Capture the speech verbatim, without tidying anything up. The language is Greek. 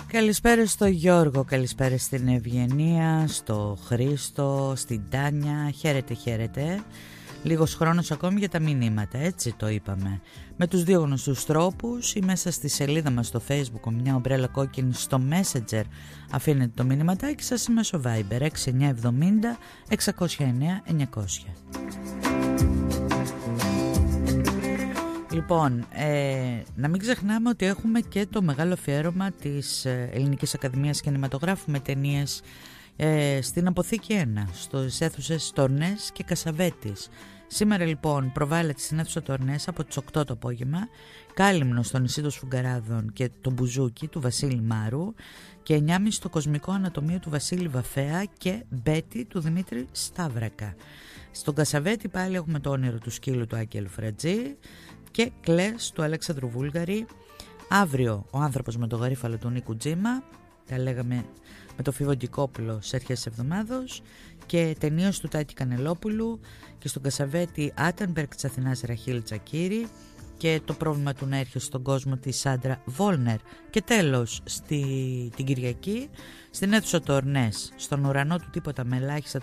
Καλησπέρα στο Γιώργο, καλησπέρα στην Ευγενία, στο Χρήστο, στην Τάνια. Χαίρετε, χαίρετε. Λίγος χρόνος ακόμη για τα μηνύματα, έτσι το είπαμε. Με τους δύο γνωστούς τρόπους ή μέσα στη σελίδα μας στο Facebook, μια ομπρέλα κόκκινη, στο Messenger αφήνετε το μηνύματάκι σας ή μέσω Viber έξι εννιά εβδομήντα εξακόσια εννέα εννιακόσια. Λοιπόν, ε, να μην ξεχνάμε ότι έχουμε και το μεγάλο αφιέρωμα της Ελληνικής Ακαδημίας Κινηματογράφου με ταινίες ε, στην Αποθήκη ένα, στις αίθουσες Τορνές και Κασαβέτης. Σήμερα λοιπόν προβάλλεται στην αίθουσα Τορνές από τις οκτώ το απόγευμα Κάλυμνο στο νησί των Σφουγγαράδων και το Μπουζούκι του Βασίλη Μάρου και εννιά και μισή το Κοσμικό Ανατομείο του Βασίλη Βαφέα και Μπέτη του Δημήτρη Σταύρακα. Στον Κασαβέτη πάλι έχουμε το Όνειρο του Σκύλου του Άκη Ελφρατζή και Κλες του Αλέξανδρου Βούλγαρη. Αύριο Ο Άνθρωπος με το Γαρίφαλο του Νίκου Τζίμα, τα λέγαμε με το Φίβο Γκικόπουλο σε αρχές της εβδομάδος, και ταινίες του Τάκη Κανελόπουλου, και στον Κασαβέτη Άτενμπεργκ της Αθηνάς Ραχίλ Τσακίρη και Το πρόβλημα του να έρχεσαι στον κόσμο της Σάντρα Βόλνερ. Και τέλος στη, την Κυριακή στην αίθουσα Τορνές, στον ουρανό του τίποτα με ελάχιστα